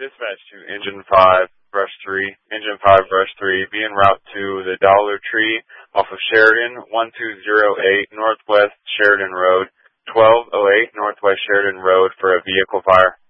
Dispatch to Engine 5, Brush 3. Engine 5, Brush 3. Be en route to the Dollar Tree off of Sheridan, 1208 Northwest Sheridan Road, 1208 Northwest Sheridan Road for a vehicle fire.